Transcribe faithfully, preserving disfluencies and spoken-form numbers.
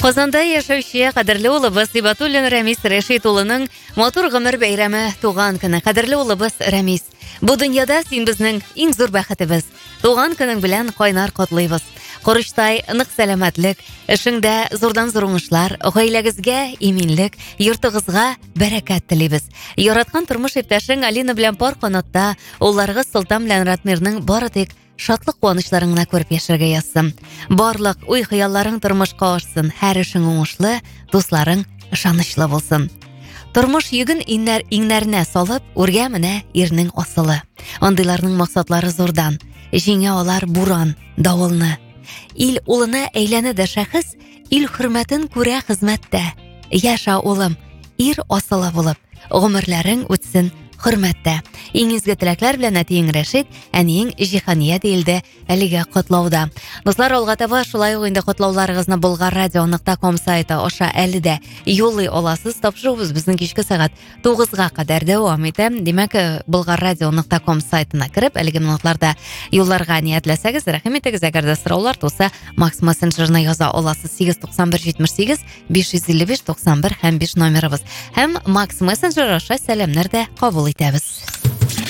Казанда яшәүче кадерле улыбыз Сибатуллин Рамис Рәшит улының матур гомер бәйрәме туган көне. Кадерле улыбыз Рамис, бу дөньяда син безнең иң зур бәхетебез. Туган көнең белән кайнар котлыйбыз. Корыштай нык сәламәтлек, эшеңдә зурдан зур уңышлар, гаиләгезгә иминлек, йортыгызга бәрәкәт телибез. Яраткан тормыш иптәшең Алина белән пар канатта, улларыгыз Солтан белән Ратмирның бары тик шатлык куанычларыңны күреп яшәргә язсын. Барлык уй-хыялларың тормышка ашсын, һәр эшең уңышлы, дусларың ышанычлы булсын. Тормыш йөген иннәр иңнәренә салып, үргә менә ирнең асылы. Андыйларның максатлары зурдан, җиңә алар буран, давылны. Ил улына әйләнә дә шәхес, ил хөрмәтен күрә хезмәттә. Яша улым, ир асылы булып, гомерләрең үтсен хөрмәттә. Иң изге теләкләр белән әтиең Рәшит, әниең Җиһания диелде әлегә котлауда. Дуслар, алга таба шулай ук инде котлауларыгызны Болгар радио нокта ком сайты аша әле дә юллый аласыз. Тапшыруыбыз безнең кичке сәгать тугызга кадәр дәвам итә. Димәк, Болгар радио нокта ком сайтына кереп, әлеге минутларда юлларга ниятләсәгез, рәхим итегез. Әгәр дә сораулар туса, Макс мессенджерына яза аласыз. сигез туксан бер җитмеш сигез биш йөз илле биш туксан бер һәм биш номерыбыз. Һәм Макс мессенджер аша сәламнәр дә кабул итәбез.